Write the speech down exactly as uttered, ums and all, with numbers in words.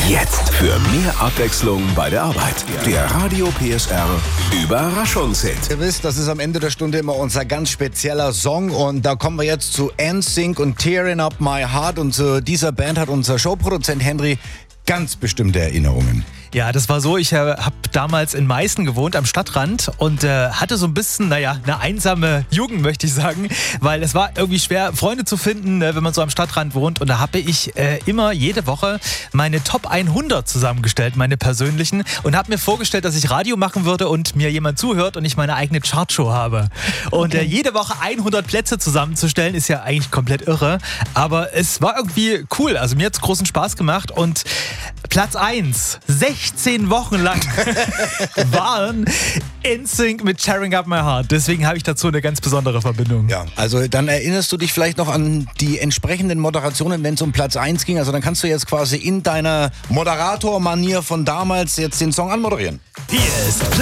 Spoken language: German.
Jetzt für mehr Abwechslung bei der Arbeit. Der Radio P S R Überraschungshit. Ihr wisst, das ist am Ende der Stunde immer unser ganz spezieller Song und da kommen wir jetzt zu N Sync und Tearing Up My Heart und zu dieser Band hat unser Showproduzent Henry ganz bestimmte Erinnerungen. Ja, das war so, ich äh, habe damals in Meißen gewohnt, am Stadtrand und äh, hatte so ein bisschen, naja, eine einsame Jugend, möchte ich sagen, weil es war irgendwie schwer, Freunde zu finden, äh, wenn man so am Stadtrand wohnt und da habe ich äh, immer jede Woche meine Top hundert zusammengestellt, meine persönlichen und habe mir vorgestellt, dass ich Radio machen würde und mir jemand zuhört und ich meine eigene Chartshow habe. Und äh, jede Woche hundert Plätze zusammenzustellen, ist ja eigentlich komplett irre, aber es war irgendwie cool, also mir hat es großen Spaß gemacht und Platz eins, sechzehn Wochen lang waren N Sync mit Tearing Up My Heart. Deswegen habe ich dazu eine ganz besondere Verbindung. Ja, also dann erinnerst du dich vielleicht noch an die entsprechenden Moderationen, wenn es um Platz eins ging. Also dann kannst du jetzt quasi in deiner Moderator-Manier von damals jetzt den Song anmoderieren. Hier ist Platz